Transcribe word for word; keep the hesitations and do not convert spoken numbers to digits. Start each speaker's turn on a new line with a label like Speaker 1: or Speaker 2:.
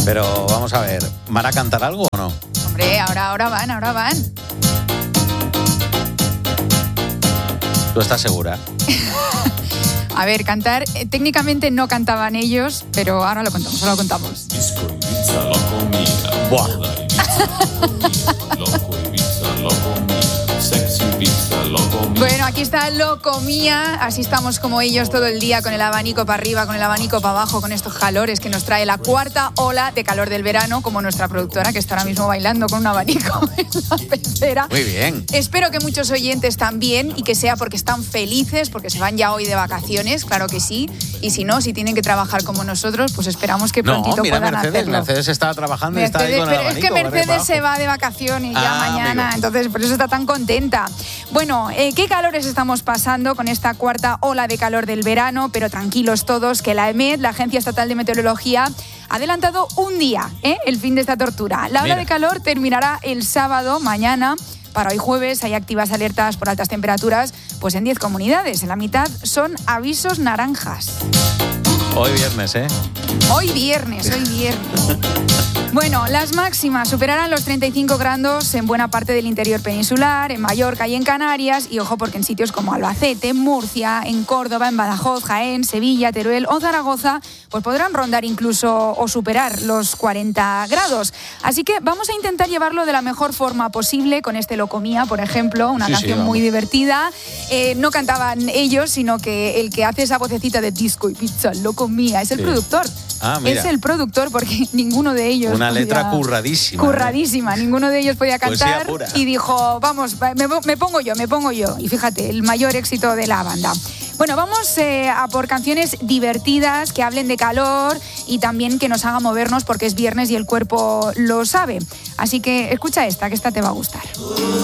Speaker 1: Pero vamos a ver, ¿van a cantar algo o no?
Speaker 2: Hombre, ahora, ahora van, ahora van.
Speaker 1: ¿Tú estás segura?
Speaker 2: A ver, cantar, eh, técnicamente no cantaban ellos, pero ahora lo contamos, ahora lo contamos.
Speaker 3: Disco Ibiza lo comía.
Speaker 1: Buah.
Speaker 3: Moda Ibiza lo comía. Loco Ibiza lo comía. Sexy Ibiza lo comía.
Speaker 2: Bueno, aquí está Lo Comía, así estamos como ellos todo el día con el abanico para arriba, con el abanico para abajo, con estos calores que nos trae la cuarta ola de calor del verano, como nuestra productora que está ahora mismo bailando con un abanico en la pecera.
Speaker 1: Muy bien.
Speaker 2: Espero que muchos oyentes también y que sea porque están felices, porque se van ya hoy de vacaciones, claro que sí. Y si no, si tienen que trabajar como nosotros, pues esperamos que prontito
Speaker 1: No, mira,
Speaker 2: puedan
Speaker 1: Mercedes,
Speaker 2: hacerlo.
Speaker 1: Mercedes estaba trabajando y está ahí
Speaker 2: Mercedes,
Speaker 1: con el
Speaker 2: pero es
Speaker 1: abanico.
Speaker 2: que Mercedes
Speaker 1: arriba,
Speaker 2: se va de vacaciones ya
Speaker 1: Ah,
Speaker 2: mañana,
Speaker 1: amigo.
Speaker 2: entonces por eso está tan contenta. Bueno, eh, ¿qué calores estamos pasando con esta cuarta ola de calor del verano? Pero tranquilos todos, que la E M E D, la Agencia Estatal de Meteorología, ha adelantado un día, ¿eh? el fin de esta tortura. La ola
Speaker 1: Mira.
Speaker 2: de calor terminará el sábado, mañana. Para hoy jueves hay activas alertas por altas temperaturas, pues en diez comunidades. En la mitad son avisos naranjas.
Speaker 1: Hoy viernes, ¿eh?
Speaker 2: Hoy viernes, hoy viernes. Bueno, las máximas superarán los treinta y cinco grados en buena parte del interior peninsular, en Mallorca y en Canarias, y ojo porque en sitios como Albacete, Murcia, en Córdoba, en Badajoz, Jaén, Sevilla, Teruel o Zaragoza, pues podrán rondar incluso o superar los cuarenta grados. Así que vamos a intentar llevarlo de la mejor forma posible con este Lo Comía, por ejemplo, una
Speaker 1: Sí, sí,
Speaker 2: canción
Speaker 1: vamos.
Speaker 2: muy divertida. Eh, no cantaban ellos, sino que el que hace esa vocecita de Disco Ibiza Lo Comía es el
Speaker 1: Sí.
Speaker 2: productor.
Speaker 1: Ah, mira.
Speaker 2: Es el productor porque ninguno de ellos
Speaker 1: Una
Speaker 2: podía-
Speaker 1: letra curradísima. ¿eh?
Speaker 2: curradísima, ninguno de ellos podía
Speaker 1: Poesía
Speaker 2: cantar
Speaker 1: pura.
Speaker 2: y dijo, vamos, me, me pongo yo, me pongo yo. Y fíjate, el mayor éxito de la banda. Bueno, vamos eh, a por canciones divertidas que hablen de calor y también que nos hagan movernos porque es viernes y el cuerpo lo sabe. Así que escucha esta, que esta te va a gustar.